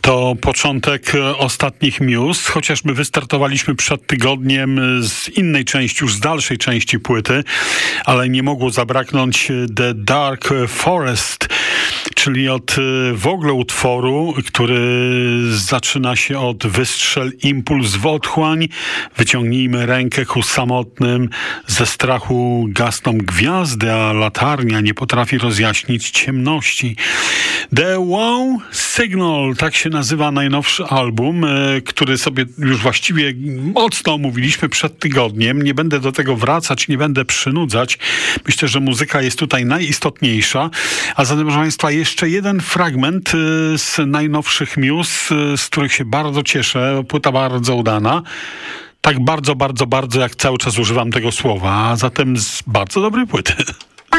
To początek ostatnich Muse, chociażby wystartowaliśmy przed tygodniem z innej części, już z dalszej części płyty, ale nie mogło zabraknąć The Dark Forest, czyli od w ogóle utworu, który zaczyna się od wystrzel impuls w otchłań, wyciągnijmy rękę ku samotnym, ze strachu gasną gwiazdy, a latarnia nie potrafi rozjaśnić ciemności. The Wow Signal, tak się nazywa najnowszy album, który sobie już właściwie mocno omówiliśmy przed tygodniem. Nie będę do tego wracać, nie będę przynudzać. Myślę, że muzyka jest tutaj najistotniejsza. A zatem, proszę Państwa, jeszcze jeden fragment z najnowszych Muse, z których się bardzo cieszę. Płyta bardzo udana. Tak bardzo, jak cały czas używam tego słowa. A zatem z bardzo dobrej płyty.